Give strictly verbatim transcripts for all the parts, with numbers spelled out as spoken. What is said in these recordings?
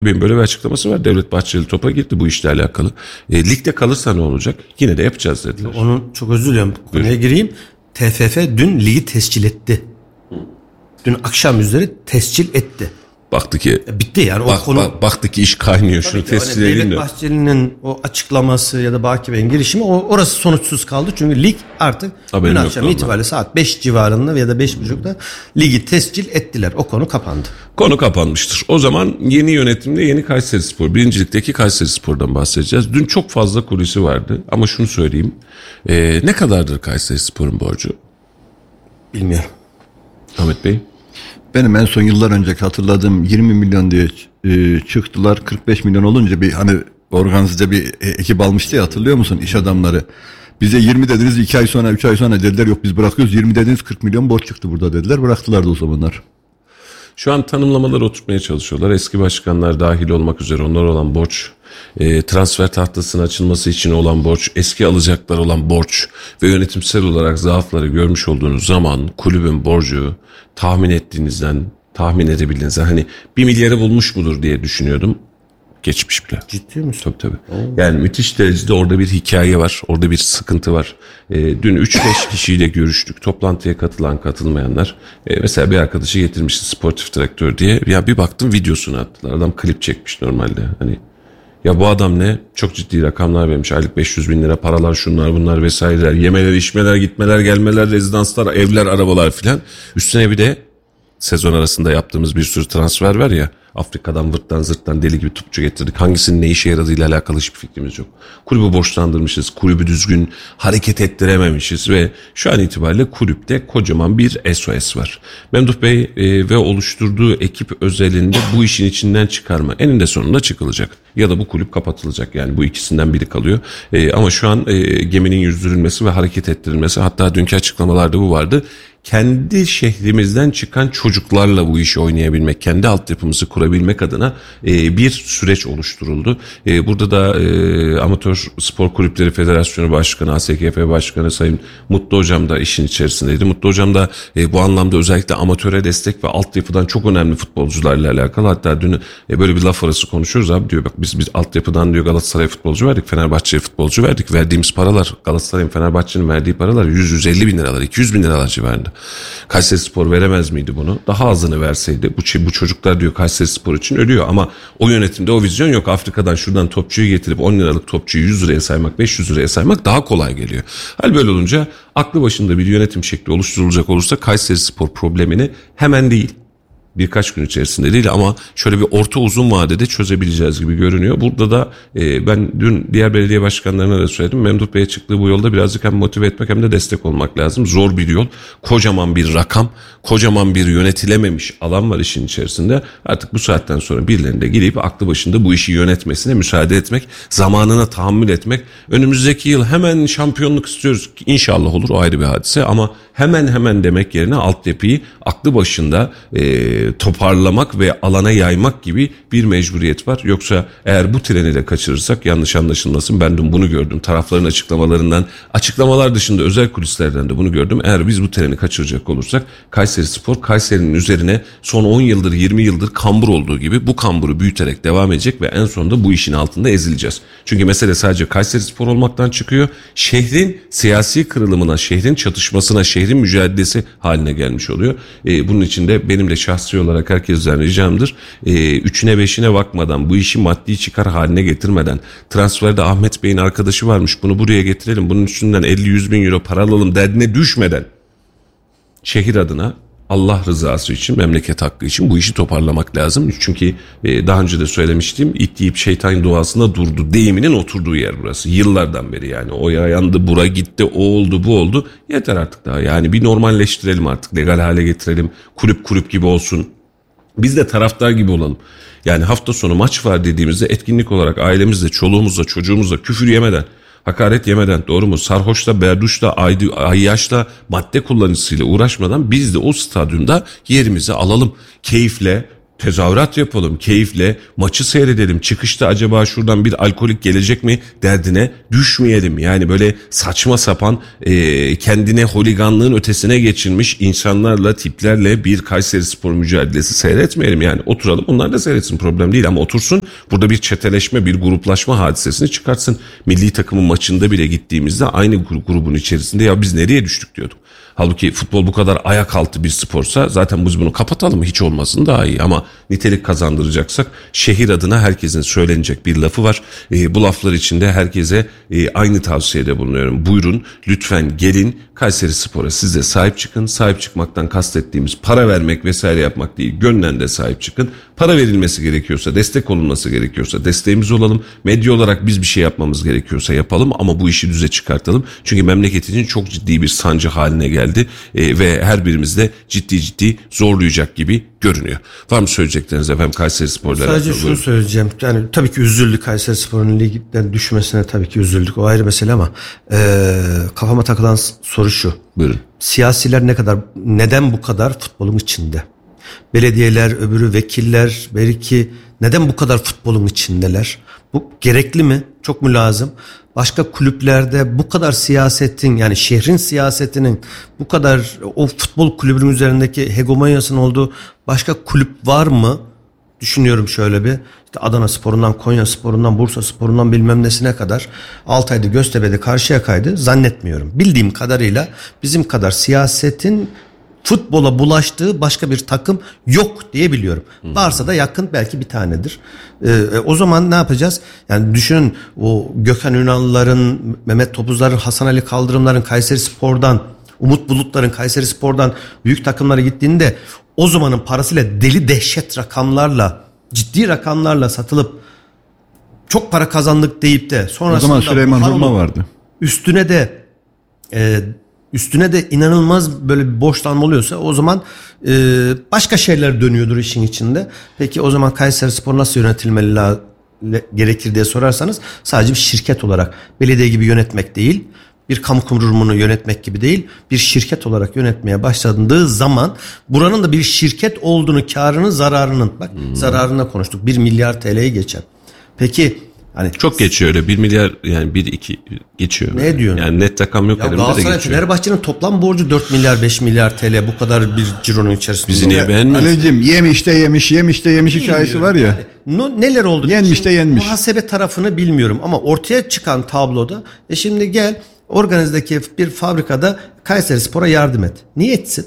Benim böyle bir açıklaması var. Devlet Bahçeli topa girdi bu işle alakalı. E, ligde kalırsa ne olacak? Yine de yapacağız dediler. Onun çok özür diliyorum. Konuya gireyim. T F F dün ligi tescil etti. Dün akşam üzeri tescil etti. Baktı ki bitti yani bak, o konu. Bak, baktı ki iş kaynıyor. Şunu tescil edin. Devlet Bahçeli'nin o açıklaması ya da Baki Bey'in girişimi o, orası sonuçsuz kaldı. Çünkü lig artık haberim dün akşam itibariyle saat beş civarında ya da beş buçukta ligi tescil ettiler. O konu kapandı. Konu kapanmıştır. O zaman yeni yönetimde yeni Kayserispor. Birincilikteki Kayserispor'dan bahsedeceğiz. Dün çok fazla kulisi vardı. Ama şunu söyleyeyim. Ee, ne kadardır Kayserispor'un borcu? Bilmiyorum. Ahmet Bey? Benim en son yıllar önceki hatırladığım yirmi milyon diye e, çıktılar. kırk beş milyon olunca bir hani organize bir ekip almıştı ya, hatırlıyor musun iş adamları? Bize yirmi dediniz, iki ay sonra üç ay sonra dediler yok biz bırakıyoruz. yirmi dediniz, kırk milyon borç çıktı burada dediler. Bıraktılar da o zamanlar. Şu an tanımlamaları oturtmaya çalışıyorlar. Eski başkanlar dahil olmak üzere onlar olan borç, e, transfer tahtasının açılması için olan borç, eski alacaklar olan borç ve yönetimsel olarak zaafları görmüş olduğunuz zaman kulübün borcu tahmin ettiğinizden, tahmin edebildiğinizden hani bir milyarı bulmuş mudur diye düşünüyordum. Geçmiş bile. Ciddi misin? Tabii tabii. Oo. Yani müthiş derecede orada bir hikaye var. Orada bir sıkıntı var. E, dün üç beş kişiyle görüştük. Toplantıya katılan katılmayanlar. E, mesela bir arkadaşı getirmişti sportif direktör diye. Ya bir baktım videosunu attılar. Adam klip çekmiş normalde. Hani ya bu adam ne? Çok ciddi rakamlar vermiş. Aylık beş yüz bin lira paralar şunlar bunlar vesaireler. Yemeler, içmeler, gitmeler, gelmeler, rezidanslar, evler, arabalar filan. Üstüne bir de sezon arasında yaptığımız bir sürü transfer var ya. Afrika'dan vırttan zırttan deli gibi topçu getirdik. Hangisinin ne işe yaradığıyla alakalı hiçbir fikrimiz yok. Kulübü borçlandırmışız. Kulübü düzgün hareket ettirememişiz ve şu an itibariyle kulüpte kocaman bir S O S var. Memduh Bey e, ve oluşturduğu ekip özelinde bu işin içinden çıkarma eninde sonunda çıkılacak. Ya da bu kulüp kapatılacak. Yani bu ikisinden biri kalıyor. E, ama şu an e, geminin yüzdürülmesi ve hareket ettirilmesi, hatta dünkü açıklamalarda bu vardı. Kendi şehrimizden çıkan çocuklarla bu işi oynayabilmek, kendi altyapımızı kurabilmek adına e, bir süreç oluşturuldu. E, burada da e, Amatör Spor Kulüpleri Federasyonu Başkanı, A S K F Başkanı Sayın Mutlu Hocam da işin içerisindeydi. Mutlu Hocam da e, bu anlamda özellikle amatöre destek ve altyapıdan çok önemli futbolcularla alakalı. Hatta dün e, böyle bir laf arası konuşuyoruz abi diyor. Bak biz biz altyapıdan diyor Galatasaray futbolcu verdik, Fenerbahçe'ye futbolcu verdik. Verdiğimiz paralar, Galatasaray'ın, Fenerbahçe'nin verdiği paralar yüz yüz elli bin liralar, iki yüz bin liralar civarında. Kayserispor veremez miydi bunu? Daha azını verseydi. Bu, bu çocuklar diyor Kayserispor için ölüyor ama o yönetimde o vizyon yok. Afrika'dan şuradan topçuyu getirip on liralık topçuyu yüz liraya saymak, beş yüz liraya saymak daha kolay geliyor. Hal böyle olunca aklı başında bir yönetim şekli oluşturulacak olursa Kayserispor problemini hemen değil, birkaç gün içerisinde değil ama şöyle bir orta uzun vadede çözebileceğiz gibi görünüyor. Burada da e, ben dün diğer belediye başkanlarına da söyledim. Memduh Bey'e çıktığı bu yolda birazcık hem motive etmek hem de destek olmak lazım. Zor bir yol. Kocaman bir rakam. Kocaman bir yönetilememiş alan var işin içerisinde. Artık bu saatten sonra birilerinde gidip aklı başında bu işi yönetmesine müsaade etmek, zamanına tahammül etmek. Önümüzdeki yıl hemen şampiyonluk istiyoruz. İnşallah olur, o ayrı bir hadise ama hemen hemen demek yerine altyapıyı aklı başında e, toparlamak ve alana yaymak gibi bir mecburiyet var. Yoksa eğer bu treni de kaçırırsak, yanlış anlaşılmasın, ben dün bunu gördüm. Tarafların açıklamalarından, açıklamalar dışında özel kulislerden de bunu gördüm. Eğer biz bu treni kaçıracak olursak Kayserispor, Kayseri'nin üzerine son on yıldır yirmi yıldır kambur olduğu gibi bu kamburu büyüterek devam edecek ve en sonunda bu işin altında ezileceğiz. Çünkü mesele sadece Kayserispor olmaktan çıkıyor. Şehrin siyasi kırılımına, şehrin çatışmasına, şehrin mücadelesi haline gelmiş oluyor. Ee, bunun için de benim de şahsi olarak herkesten ricamdır. Ee, üçüne beşine bakmadan, bu işi maddi çıkar haline getirmeden, transferde Ahmet Bey'in arkadaşı varmış, bunu buraya getirelim, bunun üstünden elli yüz bin euro para alalım derdine düşmeden, şehir adına, Allah rızası için, memleket hakkı için bu işi toparlamak lazım. Çünkü e, daha önce de söylemiştim, it deyip şeytan duasında durdu deyiminin oturduğu yer burası. Yıllardan beri yani. O yandı, bura gitti, o oldu, bu oldu. Yeter artık daha. Yani bir normalleştirelim artık. Legal hale getirelim. Kulüp kulüp gibi olsun. Biz de taraftar gibi olalım. Yani hafta sonu maç var dediğimizde etkinlik olarak ailemizle, çoluğumuzla, çocuğumuzla küfür yemeden, hakaret yemeden, doğru mu? Sarhoşla, berduşla, ayyaşla, madde kullanıcısıyla uğraşmadan biz de o stadyumda yerimizi alalım. Keyifle, tezahürat yapalım, keyifle maçı seyredelim. Çıkışta acaba şuradan bir alkolik gelecek mi derdine düşmeyelim. Yani böyle saçma sapan e, kendine holiganlığın ötesine geçilmiş insanlarla, tiplerle bir Kayserispor mücadelesi seyretmeyelim. Yani oturalım, onlar da seyretsin, problem değil, ama otursun burada bir çeteleşme, bir gruplaşma hadisesini çıkartsın. Milli takımın maçında bile gittiğimizde aynı grubun içerisinde ya biz nereye düştük diyorduk. Halbuki futbol bu kadar ayak altı bir sporsa zaten biz bunu kapatalım, hiç olmasın daha iyi. Ama nitelik kazandıracaksak şehir adına herkesin söylenecek bir lafı var. E, bu laflar içinde herkese e, aynı tavsiyede bulunuyorum. Buyurun lütfen gelin Kayserispor'a, siz de sahip çıkın. Sahip çıkmaktan kastettiğimiz para vermek vesaire yapmak değil. Gönlen de sahip çıkın. Para verilmesi gerekiyorsa, destek olunması gerekiyorsa desteğimiz olalım. Medya olarak biz bir şey yapmamız gerekiyorsa yapalım, ama bu işi düze çıkartalım. Çünkü memleket için çok ciddi bir sancı haline geldi e, ve her birimiz de ciddi ciddi zorlayacak gibi görünüyor. Var mı söyleyecekleriniz efendim Kayserispor'la? Sadece şunu söyleyeceğim. Yani tabii ki üzüldük, Kayserispor'un ligden düşmesine tabii ki üzüldük. O ayrı mesele, ama e, kafama takılan soru şu. Buyurun. Siyasiler ne kadar, neden bu kadar futbolun içinde? Belediyeler, öbürü vekiller, belki neden bu kadar futbolun içindeler? Bu gerekli mi? Çok mu lazım? Başka kulüplerde bu kadar siyasetin, yani şehrin siyasetinin bu kadar o futbol kulübünün üzerindeki hegemonyasının olduğu başka kulüp var mı? Düşünüyorum şöyle bir. İşte Adana Spor'undan, Konya Spor'undan, Bursa Spor'undan bilmem nesine kadar, Altay'da, Göztepe'de, Karşıyaka'ydı zannetmiyorum. Bildiğim kadarıyla bizim kadar siyasetin futbola bulaştığı başka bir takım yok diye biliyorum. Hmm. Varsa da yakın belki bir tanedir. Ee, o zaman ne yapacağız? Yani düşünün, o Gökhan Ünal'ların, Mehmet Topuzlar'ın, Hasan Ali Kaldırımlar'ın Kayserispor'dan, Umut Bulutlar'ın Kayserispor'dan büyük takımlara gittiğinde o zamanın parasıyla deli dehşet rakamlarla, ciddi rakamlarla satılıp çok para kazandık deyip de sonrasında o zaman Süleyman Hurma vardı. Üstüne de e, üstüne de inanılmaz böyle bir borçlanma oluyorsa o zaman e, başka şeyler dönüyordur işin içinde. Peki o zaman Kayserispor nasıl yönetilmeli la, le, gerekir diye sorarsanız, sadece bir şirket olarak, belediye gibi yönetmek değil, bir kamu kurumunu yönetmek gibi değil, bir şirket olarak yönetmeye başladığı zaman buranın da bir şirket olduğunu, karının, zararının, bak hmm. zararına konuştuk, bir milyar T L'ye geçen. Peki hani çok geçiyor öyle, bir milyar, yani bir iki geçiyor. Ne diyorsun? Yani net rakam yok, ya elimde de Galatasaray, geçiyor. Fenerbahçe'nin toplam borcu dört milyar beş milyar T L, bu kadar bir cironun içerisinde. Bizi niye beğenmiyorsun? Ali'cim yemiş de yemiş, yemiş de yemiş hikayesi var ya. Yani, no, neler oldu? Yenmiş de yenmiş. Muhasebe tarafını bilmiyorum ama ortaya çıkan tabloda, e şimdi gel organizdeki bir fabrikada Kayserispor'a yardım et. Niye etsin?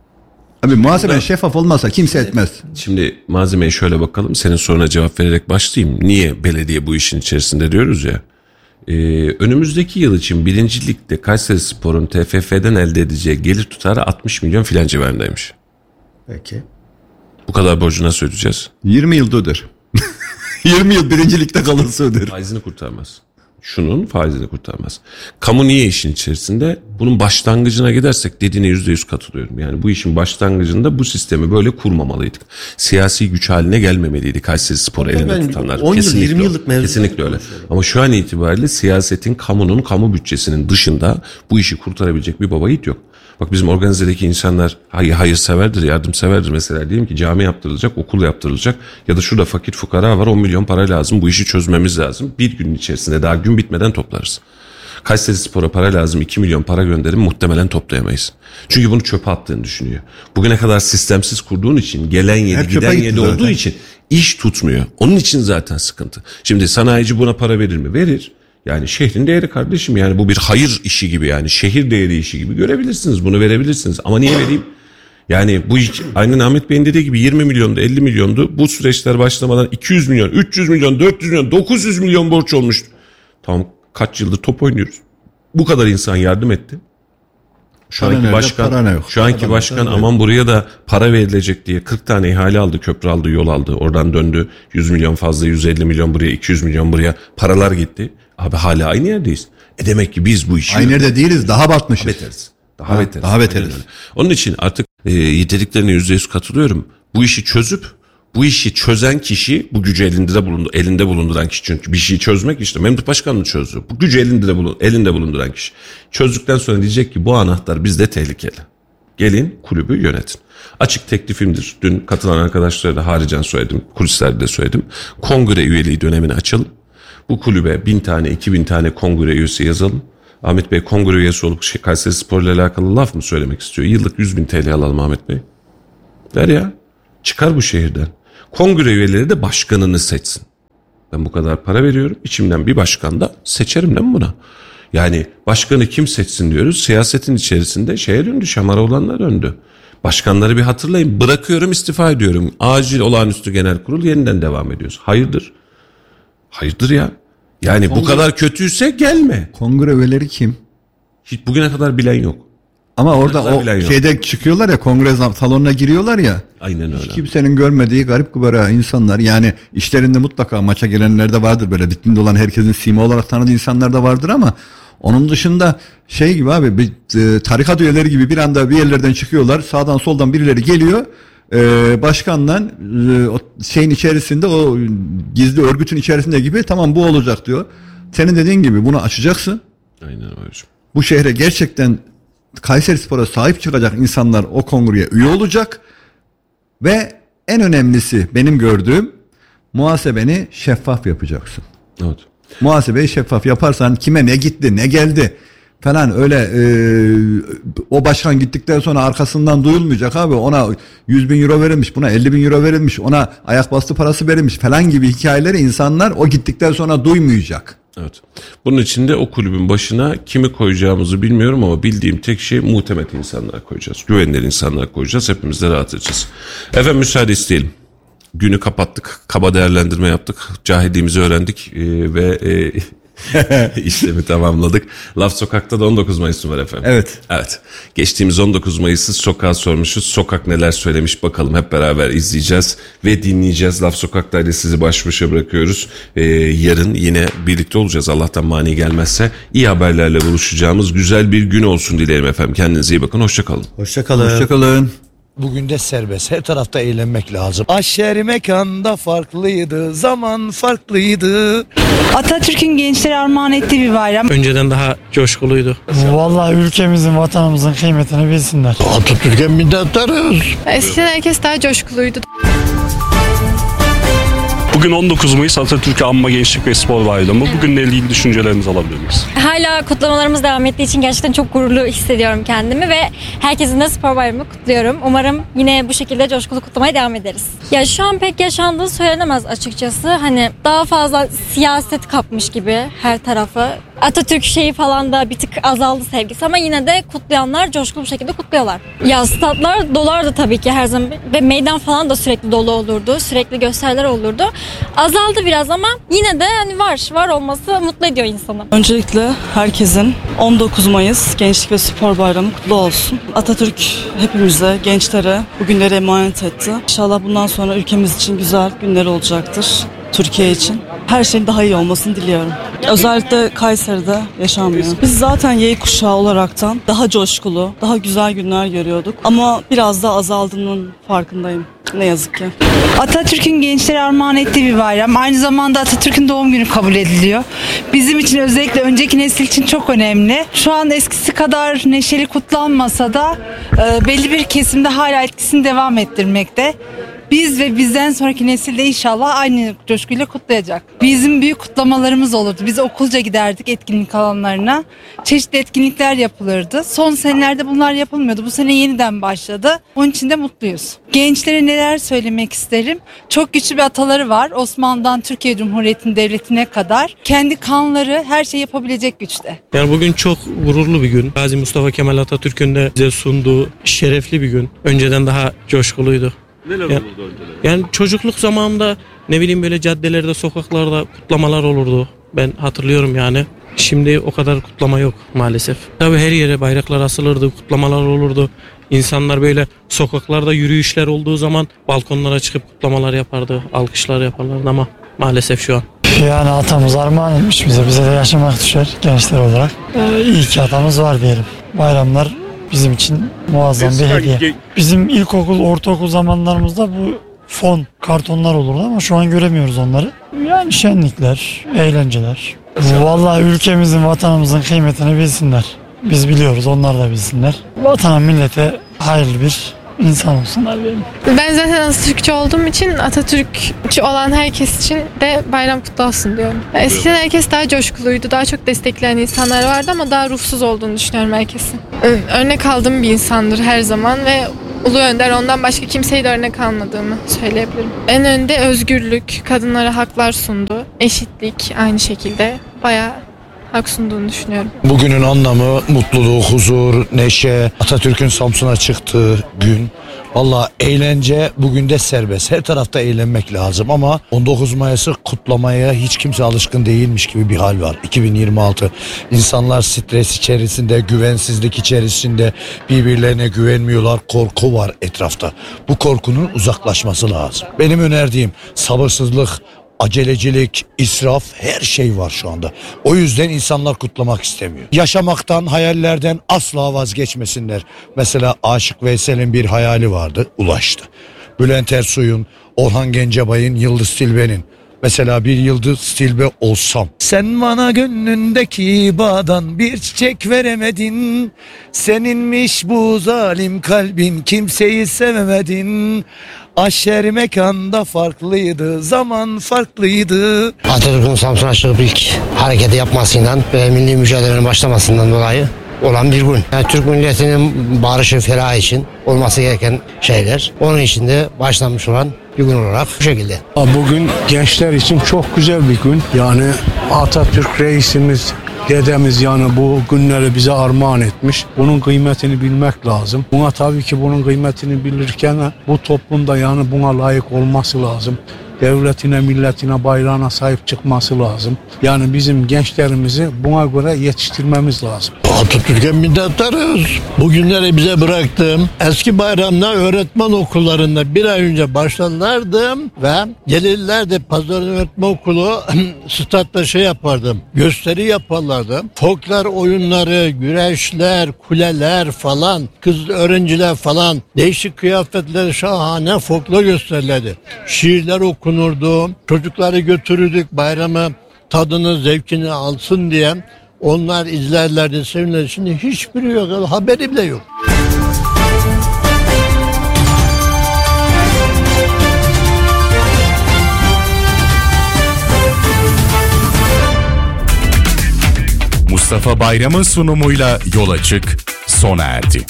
Abi muhasebe şeffaf olmazsa kimse etmez. Şimdi malzemeye şöyle bakalım. Senin soruna cevap vererek başlayayım. Niye belediye bu işin içerisinde diyoruz ya. Ee, önümüzdeki yıl için birinci ligde Kayserispor'un T F F'den elde edeceği gelir tutarı altmış milyon filan civarındaymış. Peki. Bu kadar borcu nasıl ödeyeceğiz? yirmi yılda öder. yirmi yıl birincilikte kalırsa öder. Faizini kurtarmaz. Şunun faizini kurtarmaz. Kamu niye işin içerisinde? Bunun başlangıcına gidersek dediğine yüzde yüz katılıyorum. Yani bu işin başlangıcında bu sistemi böyle kurmamalıydık. Siyasi güç haline gelmemeliydi Kayserispor'u elinde tutanlar. on yıl, yirmi yıllık mevzu. Kesinlikle öyle. Ama şu an itibariyle siyasetin, kamunun, kamu bütçesinin dışında bu işi kurtarabilecek bir baba yiğit yok. Bak bizim organizedeki insanlar hayır, hayırseverdir, yardımseverdir. Mesela diyelim ki cami yaptırılacak, okul yaptırılacak ya da şurada fakir fukara var, on milyon para lazım, bu işi çözmemiz lazım. Bir günün içerisinde, daha gün bitmeden toplarız. Kayserispor'a para lazım, iki milyon para gönderin, muhtemelen toplayamayız. Çünkü bunu çöpe attığını düşünüyor. Bugüne kadar sistemsiz kurduğun için, gelen yedi, hep giden yedi olduğu için iş tutmuyor. Onun için zaten sıkıntı. Şimdi sanayici buna para verir mi? Verir. Yani şehrin değeri kardeşim, yani bu bir hayır işi gibi, yani şehir değeri işi gibi görebilirsiniz, bunu verebilirsiniz, ama niye vereyim? Yani bu iş, aynen Ahmet Bey'in dediği gibi yirmi milyondu, elli milyondu, bu süreçler başlamadan iki yüz milyon, üç yüz milyon, dört yüz milyon, dokuz yüz milyon borç olmuştu. Tamam, kaç yıldır top oynuyoruz, bu kadar insan yardım etti. Şu para anki nerede, başkan, şu anki para başkan para aman buraya da para verilecek diye kırk tane ihale aldı, köprü aldı, yol aldı, oradan döndü, yüz milyon fazla, yüz elli milyon buraya, iki yüz milyon buraya, paralar gitti. Abi hala aynı yerdeyiz. E demek ki biz bu işi... Aynı yerde değiliz, daha batmışız. Daha beteriz. Daha ha, beteriz. Daha beteriz. Onun için artık e, yedirdiklerine yüzde yüz katılıyorum. Bu işi çözüp, bu işi çözen kişi, bu gücü elinde bulundu, elinde bulunduran kişi, çünkü bir şeyi çözmek işte Memduh Başkan'ın çözdü. Bu gücü elinde bulun, elinde bulunduran kişi. Çözdükten sonra diyecek ki bu anahtar bizde tehlikeli. Gelin kulübü yönetin. Açık teklifimdir. Dün katılan arkadaşlara da haricen söyledim. Kulislerde de söyledim. Kongre üyeliği dönemini açalım. Bu kulübe bin tane, iki bin tane kongre üyesi yazalım. Ahmet Bey kongre üyesi olup şey, Kayseri Spor ile alakalı laf mı söylemek istiyor? Yıllık yüz bin T L alalım Ahmet Bey. Der ya. Çıkar bu şehirden. Kongre üyeleri de başkanını seçsin. Ben bu kadar para veriyorum. İçimden bir başkan da seçerim değil mi buna? Yani başkanı kim seçsin diyoruz. Siyasetin içerisinde şeye döndü, şamara olanlar döndü. Başkanları bir hatırlayın. Bırakıyorum, istifa ediyorum. Acil olağanüstü genel kurul, yeniden devam ediyoruz. Hayırdır? Hayırdır ya. Yani kongre, bu kadar kötüyse gelme. Kongre üyeleri kim? Hiç bugüne kadar bilen yok. Ama orada o şeyde yok. Çıkıyorlar ya, kongre salonuna giriyorlar ya. Aynen öyle. Hiç kimsenin görmediği garip kubara insanlar. Yani işlerinde mutlaka maça gelenler de vardır, böyle vitrinde olan herkesin sima olarak tanıdığı insanlar da vardır ama onun dışında şey gibi abi, bir e, tarikat üyeleri gibi bir anda bir yerlerden çıkıyorlar. Sağdan soldan birileri geliyor. E, başkanla e, o şeyin içerisinde, o gizli örgütün içerisinde gibi, tamam bu olacak diyor. Senin dediğin gibi bunu açacaksın. Aynen öyle. Bu şehre gerçekten Kayserispor'a sahip çıkacak insanlar o kongreye üye olacak ve en önemlisi benim gördüğüm, muhasebeni şeffaf yapacaksın. Evet. Muhasebeyi şeffaf yaparsan kime ne gitti ne geldi falan öyle e, o başkan gittikten sonra arkasından duyulmayacak abi, ona yüz bin euro verilmiş, buna elli bin euro verilmiş, ona ayak bastı parası verilmiş falan gibi hikayeleri insanlar o gittikten sonra duymayacak. Evet. Bunun için de o kulübün başına kimi koyacağımızı bilmiyorum ama bildiğim tek şey muhtemet insanlar koyacağız. Güvenilir insanlar koyacağız. Hepimiz de rahat edeceğiz. Efendim müsaade isteyelim. Günü kapattık. Kaba değerlendirme yaptık. Cahilliğimizi öğrendik ee, ve e, işlemi tamamladık. Laf Sokak'ta da on dokuz Mayıs var efendim. Evet. Evet. Geçtiğimiz on dokuz Mayıs'ı sokağa sormuşuz. Sokak neler söylemiş bakalım, hep beraber izleyeceğiz ve dinleyeceğiz. Laf Sokak'ta ile sizi baş başa bırakıyoruz. Ee, yarın yine birlikte olacağız. Allah'tan mani gelmezse iyi haberlerle buluşacağımız güzel bir gün olsun dilerim efendim. Kendinize iyi bakın. Hoşçakalın. Hoşçakalın. Hoşçakalın. Bugün de serbest. Her tarafta eğlenmek lazım. Aşeri mekanda farklıydı. Zaman farklıydı. Atatürk'ün gençlere armağan ettiği bir bayram. Önceden daha coşkuluydu. Vallahi ülkemizin, vatanımızın kıymetini bilsinler. Atatürk'e minnettarız. Eskiden herkes daha coşkuluydu. Bugün on dokuz Mayıs Atatürk'e Anma Gençlik ve Spor Bayramı. Bugünle ilgili düşüncelerinizi alabilir miyiz? Hala kutlamalarımız devam ettiği için gerçekten çok gururlu hissediyorum kendimi ve herkesin de spor bayramını kutluyorum. Umarım yine bu şekilde coşkulu kutlamaya devam ederiz. Ya şu an pek yaşandığı söylenemez açıkçası. Hani daha fazla siyaset kapmış gibi her tarafı. Atatürk şeyi falan da bir tık azaldı sevgisi ama yine de kutlayanlar coşkulu bir şekilde kutluyorlar. Ya statlar dolardı tabii ki her zaman ve meydan falan da sürekli dolu olurdu. Sürekli gösteriler olurdu. Azaldı biraz ama yine de hani var. Var olması mutlu ediyor insanı. Öncelikle herkesin on dokuz Mayıs Gençlik ve Spor Bayramı kutlu olsun. Atatürk hepimize, gençlere bu günleri emanet etti. İnşallah bundan sonra ülkemiz için güzel günler olacaktır. Türkiye için. Her şeyin daha iyi olmasını diliyorum. Özellikle Kayseri'de yaşanmıyor. Biz zaten Y kuşağı olaraktan daha coşkulu, daha güzel günler görüyorduk. Ama biraz da azaldığının farkındayım. Ne yazık ki. Atatürk'ün gençlere armağan ettiği bir bayram. Aynı zamanda Atatürk'ün doğum günü kabul ediliyor. Bizim için, özellikle önceki nesil için çok önemli. Şu an eskisi kadar neşeli kutlanmasa da e, belli bir kesimde hala etkisini devam ettirmekte. Biz ve bizden sonraki nesil de inşallah aynı coşkuyla kutlayacak. Bizim büyük kutlamalarımız olurdu. Biz okulca giderdik etkinlik alanlarına. Çeşitli etkinlikler yapılırdı. Son senelerde bunlar yapılmıyordu. Bu sene yeniden başladı. Onun için de mutluyuz. Gençlere neler söylemek isterim? Çok güçlü bir ataları var. Osmanlı'dan Türkiye Cumhuriyeti'nin devletine kadar. Kendi kanları her şey yapabilecek güçte. Yani bugün çok gururlu bir gün. Gazi Mustafa Kemal Atatürk'ün de bize sunduğu şerefli bir gün. Önceden daha coşkuluydu. Neler yani, olurdu önceden? Yani çocukluk zamanında ne bileyim böyle caddelerde, sokaklarda kutlamalar olurdu. Ben hatırlıyorum yani. Şimdi o kadar kutlama yok maalesef. Tabii her yere bayraklar asılırdı, kutlamalar olurdu. İnsanlar böyle sokaklarda yürüyüşler olduğu zaman balkonlara çıkıp kutlamalar yapardı, alkışlar yaparlardı ama maalesef şu an. Yani atamız armağan etmiş bize. Bize de yaşamak düşer gençler olarak. Ee, iyi ki atamız var diyelim. Bayramlar bizim için muazzam bir hediye. Bizim ilkokul, ortaokul zamanlarımızda bu fon, kartonlar olurdu ama şu an göremiyoruz onları. Yani şenlikler, eğlenceler. Vallahi ülkemizin, vatanımızın kıymetini bilsinler. Biz biliyoruz, onlar da bilsinler. Vatana, millete Hayırlı bir insan olsunlar benim. Ben zaten Atatürkçü olduğum için Atatürkçü olan herkes için de bayram kutlu olsun diyorum. Eskiden herkes daha coşkuluydu, daha çok destekleyen insanlar vardı ama daha ruhsuz olduğunu düşünüyorum herkesin. Örnek aldığım bir insandır her zaman ve Ulu Önder ondan başka kimseyi de örnek almadığımı söyleyebilirim. En önde özgürlük, kadınlara haklar sundu, eşitlik aynı şekilde bayağı hak sunduğunu düşünüyorum. Bugünün anlamı mutluluk, huzur, neşe, Atatürk'ün Samsun'a çıktığı gün. Valla eğlence bugün de serbest. Her tarafta eğlenmek lazım ama on dokuz Mayıs'ı kutlamaya hiç kimse alışkın değilmiş gibi bir hal var. iki bin yirmi altı insanlar stres içerisinde, güvensizlik içerisinde, birbirlerine güvenmiyorlar, korku var etrafta. Bu korkunun uzaklaşması lazım. Benim önerdiğim sabırsızlık, acelecilik, israf, her şey var şu anda. O yüzden insanlar kutlamak istemiyor. Yaşamaktan, hayallerden asla vazgeçmesinler. Mesela Aşık Veysel'in bir hayali vardı, ulaştı. Bülent Ersoy'un, Orhan Gencebay'ın, Yıldız Tilbe'nin. Mesela bir Yıldız Tilbe olsam. Sen bana gönlündeki bağdan bir çiçek veremedin. Seninmiş bu zalim kalbin, kimseyi sevemedin. Aşer mekanda farklıydı, zaman farklıydı. Atatürk'ün Samsun'a çıkıp ilk hareketi yapmasından ve milli mücadelenin başlamasından dolayı olan bir gün. Yani Türk milletinin barışı, ferahı için olması gereken şeyler. Onun için de başlanmış olan bir gün olarak bu şekilde. Bugün gençler için çok güzel bir gün. Yani Atatürk reisimiz, dedemiz yani bu günleri bize armağan etmiş. Bunun kıymetini bilmek lazım. Buna tabii ki bunun kıymetini bilirken bu toplumda yani buna layık olması lazım. Devletine, milletine, bayrağına sahip çıkması lazım. Yani bizim gençlerimizi buna göre yetiştirmemiz lazım. Atatürk'e minnettarız. Bugünleri bize bıraktım. Eski bayramda öğretmen okullarında bir ay önce başlarlardım ve gelirlerdi Pazar Öğretmen Okulu statta şey yapardım. Gösteri yaparlardı. Folklar oyunları, güreşler, kuleler falan, kız öğrenciler falan değişik kıyafetler, şahane folklor gösterirlerdi. Şiirler okunurdu. Çocukları götürürdük bayramı tadını, zevkini alsın diye. Onlar izlerlerdi, sevinirlerdi. Şimdi hiçbiri yok, haberi bile yok. Mustafa Bayram'ın sunumuyla Yol Açık sona erdi.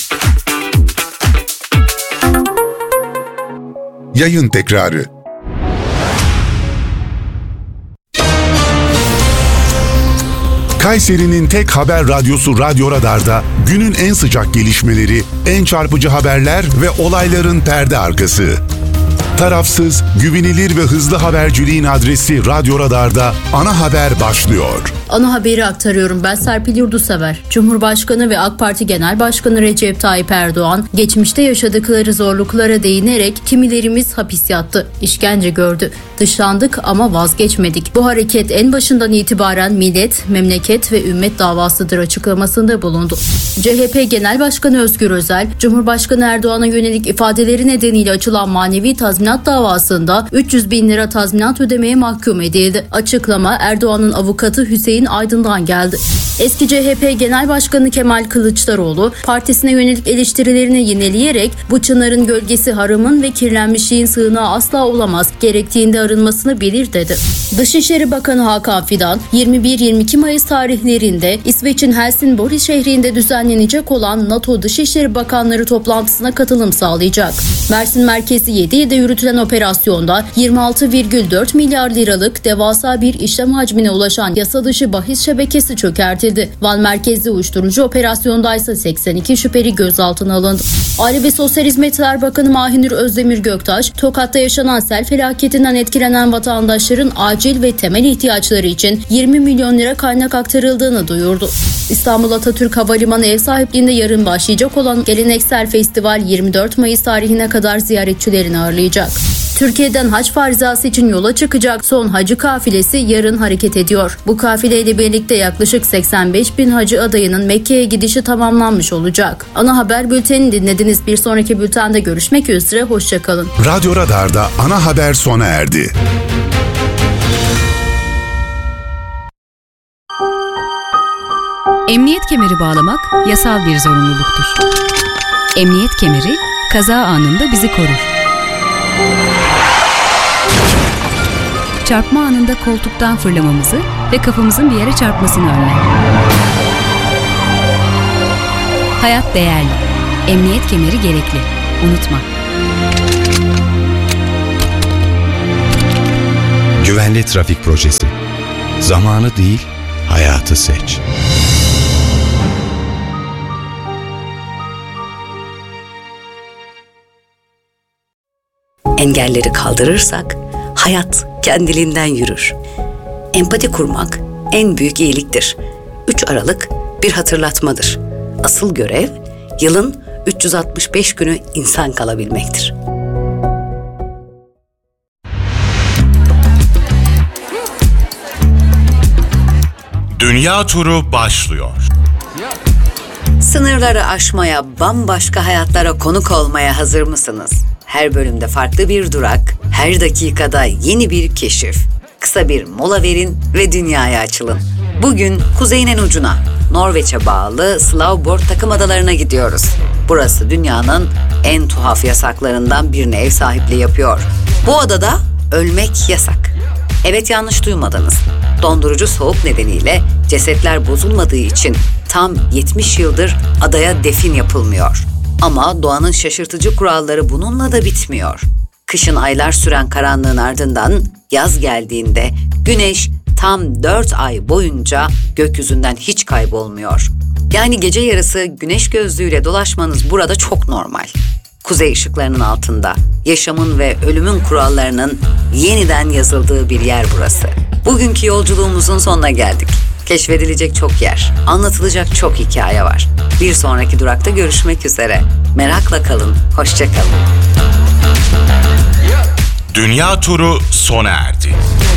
Yayın tekrarı. Kayseri'nin tek haber radyosu Radyo Radar'da günün en sıcak gelişmeleri, en çarpıcı haberler ve olayların perde arkası. Tarafsız, güvenilir ve hızlı haberciliğin adresi Radyo Radar'da ana haber başlıyor. Ana haberi aktarıyorum, ben Serpil Yurdusever. Cumhurbaşkanı ve AK Parti Genel Başkanı Recep Tayyip Erdoğan, geçmişte yaşadıkları zorluklara değinerek kimilerimiz hapis yattı, işkence gördü, dışlandık ama vazgeçmedik. Bu hareket en başından itibaren millet, memleket ve ümmet davasıdır açıklamasında bulundu. C H P Genel Başkanı Özgür Özel, Cumhurbaşkanı Erdoğan'a yönelik ifadeleri nedeniyle açılan manevi tazminat davasında üç yüz bin lira tazminat ödemeye mahkum edildi. Açıklama Erdoğan'ın avukatı Hüseyin Aydın'dan geldi. Eski C H P Genel Başkanı Kemal Kılıçdaroğlu, partisine yönelik eleştirilerini yineleyerek bu çınarın gölgesi haramın ve kirlenmişliğin sığınağı asla olamaz, gerektiğinde arınmasını bilir dedi. Dışişleri Bakanı Hakan Fidan, yirmi bir yirmi iki Mayıs tarihlerinde İsveç'in Helsingborg şehrinde düzenlenecek olan NATO Dışişleri Bakanları toplantısına katılım sağlayacak. Mersin merkezi Yediye'de yürütülen operasyonda yirmi altı virgül dört milyar liralık devasa bir işlem hacmine ulaşan yasa dışı bahis şebekesi çökertildi. Van merkezli uyuşturucu operasyondaysa seksen iki şüpheli gözaltına alındı. Aile ve Sosyal Hizmetler Bakanı Mahinur Özdemir Göktaş, Tokat'ta yaşanan sel felaketinden etkilenen vatandaşların acil ve temel ihtiyaçları için yirmi milyon lira kaynak aktarıldığını duyurdu. İstanbul Atatürk Havalimanı ev sahipliğinde yarın başlayacak olan geleneksel festival yirmi dört Mayıs tarihine kadar ziyaretçilerini ağırlayacak. Türkiye'den hac farizası için yola çıkacak son hacı kafilesi yarın hareket ediyor. Bu kafileyle birlikte yaklaşık seksen beş bin hacı adayının Mekke'ye gidişi tamamlanmış olacak. Ana haber bültenini dinlediniz. Bir sonraki bültende görüşmek üzere. Hoşçakalın. Radyo Radar'da ana haber sona erdi. Emniyet kemeri bağlamak yasal bir zorunluluktur. Emniyet kemeri kaza anında bizi korur. Çarpma anında koltuktan fırlamamızı ve kafamızın bir yere çarpmasını önler. Hayat değerli. Emniyet kemeri gerekli. Unutma. Güvenli trafik projesi. Zamanı değil, hayatı seç. Engelleri kaldırırsak hayat kendiliğinden yürür. Empati kurmak en büyük iyiliktir. üç Aralık bir hatırlatmadır. Asıl görev yılın üç yüz altmış beş günü insan kalabilmektir. Dünya turu başlıyor. Sınırları aşmaya, bambaşka hayatlara konuk olmaya hazır mısınız? Her bölümde farklı bir durak, her dakikada yeni bir keşif. Kısa bir mola verin ve dünyaya açılın. Bugün kuzeyin en ucuna, Norveç'e bağlı Svalbard takım adalarına gidiyoruz. Burası dünyanın en tuhaf yasaklarından birine ev sahipliği yapıyor. Bu adada ölmek yasak. Evet, yanlış duymadınız. Dondurucu soğuk nedeniyle cesetler bozulmadığı için tam yetmiş yıldır adaya defin yapılmıyor. Ama doğanın şaşırtıcı kuralları bununla da bitmiyor. Kışın aylar süren karanlığın ardından yaz geldiğinde güneş tam dört ay boyunca gökyüzünden hiç kaybolmuyor. Yani gece yarısı güneş gözlüğüyle dolaşmanız burada çok normal. Kuzey ışıklarının altında yaşamın ve ölümün kurallarının yeniden yazıldığı bir yer burası. Bugünkü yolculuğumuzun sonuna geldik. Keşfedilecek çok yer, anlatılacak çok hikaye var. Bir sonraki durakta görüşmek üzere. Merakla kalın, hoşça kalın. Dünya turu sona erdi.